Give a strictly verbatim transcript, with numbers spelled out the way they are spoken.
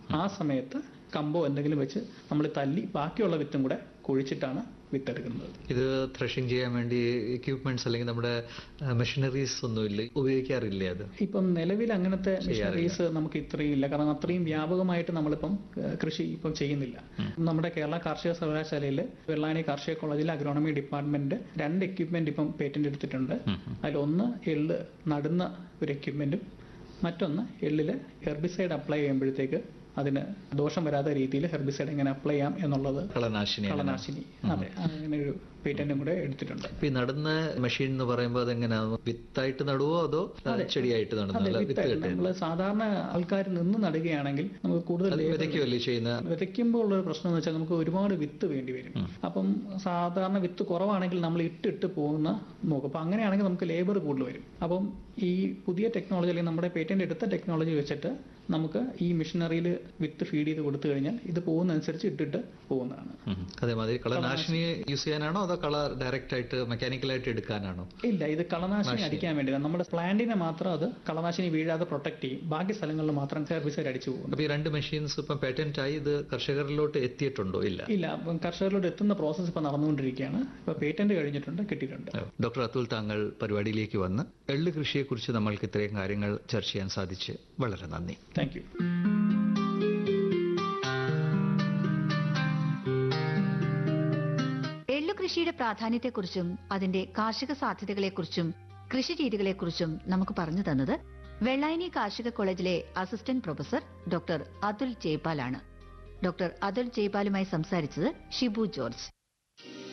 ആ സമയത്ത് കമ്പോ എന്തെങ്കിലും വെച്ച് നമ്മൾ തല്ലി ബാക്കിയുള്ള വിത്തും കൂടെ കുഴിച്ചിട്ടാണ് വിത്തെടുക്കുന്നത്. ഇത് ത്രഷിംഗ് ചെയ്യാൻ വേണ്ടി എക്യുപ്മെന്റ്സ് അല്ലെങ്കിൽ നമ്മുടെ മെഷീനറീസ് ഒന്നും ഇല്ല, ഉപയോഗിക്കാറില്ലേ? അത് ഇപ്പം നിലവിൽ അങ്ങനത്തെ മെഷീനറീസ് നമുക്ക് ഇത്രയും ഇല്ല, കാരണം അത്രയും വ്യാപകമായിട്ട് നമ്മളിപ്പം കൃഷി ഇപ്പം ചെയ്യുന്നില്ല. നമ്മുടെ കേരള കാർഷിക സർവകലാശാലയിൽ വെള്ളായണി കാർഷിക കോളേജിൽ അഗ്രോണമി ഡിപ്പാർട്ട്മെന്റ് രണ്ട് എക്യുപ്മെന്റ് ഇപ്പം പേറ്റന്റ് എടുത്തിട്ടുണ്ട്. അതിലൊന്ന് എള്ള് നടുന്ന ഒരു എക്യുപ്മെന്റും മറ്റൊന്ന് എള്ളില് ഹെർബിസൈഡ് അപ്ലൈ ചെയ്യുമ്പോഴത്തേക്ക് അതിന് ദോഷം വരാത്ത രീതിയിൽ ഹെർബിസൈഡ് എങ്ങനെ അപ്ലൈ ചെയ്യാം എന്നുള്ളത് കളനാശിനി കളനാശിനി അതെ അങ്ങനെ ഒരു പേറ്റന്റും കൂടെ എടുത്തിട്ടുണ്ട്. ഈ നടുന്ന മെഷീൻ എന്ന് പറയുമ്പോൾ അതെങ്ങനെയാണ്, വിത്തായിട്ട് നടുവോ അതോ ചെടിയായിട്ട് നടുന്നോ? നമ്മള് സാധാരണ ആൾക്കാർ നിന്ന് നടുകയാണെങ്കിൽ നമുക്ക് കൂടുതൽ വിതയ്ക്കുമല്ലേ ചെയ്യുന്ന, വിതയ്ക്കുമ്പോൾ ഉള്ള പ്രശ്നം എന്ന് വെച്ചാൽ നമുക്ക് ഒരുപാട് വിത്ത് വേണ്ടി വരും. അപ്പം സാധാരണ വിത്ത് കുറവാണെങ്കിൽ നമ്മൾ ഇട്ടിട്ട് പോകുന്ന നോക്കും. അപ്പൊ അങ്ങനെയാണെങ്കിൽ നമുക്ക് ലേബർ കൂടുതൽ വരും. അപ്പം ഈ പുതിയ ടെക്നോളജി അല്ലെങ്കിൽ നമ്മുടെ പേറ്റന്റ് എടുത്ത ടെക്നോളജി വെച്ചിട്ട് നമുക്ക് ഈ മെഷീനറിയിൽ വിത്ത് ഫീഡ് ചെയ്ത് കൊടുത്തു കഴിഞ്ഞാൽ ഇത് പോകുന്നതനുസരിച്ച് ഇട്ടിട്ട് പോകുന്നതാണ്. അതേമാതിരി കളനാശിനി യൂസ് ചെയ്യാനാണോ അതോ കള ഡയറക്റ്റ് ആയിട്ട് മെക്കാനിക്കലായിട്ട് എടുക്കാനാണോ? ഇല്ല, ഇത് കളനാശിനി അടിക്കാൻ വേണ്ടി നമ്മുടെ പ്ലാന്റിനെ മാത്രം അത് കളനാശിനി വീഴാതെ പ്രൊട്ടക്ട് ചെയ്യും, ബാക്കി സ്ഥലങ്ങളിൽ മാത്രം ഹെർബിസൈഡ് അടിച്ചു പോകും. അപ്പൊ ഈ രണ്ട് മെഷീൻസ് ഇപ്പം പേറ്റന്റ് ആയി ഇത് കർഷകരിലോട്ട് എത്തിയിട്ടുണ്ടോ? ഇല്ല ഇല്ല കർഷകരിലോട്ട് എത്തുന്ന പ്രോസസ് ഇപ്പൊ നടന്നുകൊണ്ടിരിക്കുകയാണ്. ഇപ്പൊ പേറ്റന്റ് കഴിഞ്ഞിട്ടുണ്ട്, കിട്ടിയിട്ടുണ്ട്. ഡോക്ടർ അതുൽ, താങ്കൾ പരിപാടിയിലേക്ക് വന്ന് എള്ള് കൃഷിയെ കുറിച്ച് നമ്മൾക്ക് ഇത്രയും കാര്യങ്ങൾ ചർച്ച ചെയ്യാൻ സാധിച്ച് വളരെ നന്ദി. Thank you. കൃഷിയുടെ പ്രാധാന്യത്തെക്കുറിച്ചും അതിന്റെ കാർഷിക സാധ്യതകളെക്കുറിച്ചും കൃഷി രീതികളെക്കുറിച്ചും നമുക്ക് പറഞ്ഞു തന്നത് വെള്ളായണി കാർഷിക കോളേജിലെ assistant professor doctor Atul ജയ്പാലാണ്. Doctor Atul ജയ്പാലുമായി സംസാരിച്ചത് ഷിബു ജോർജ്.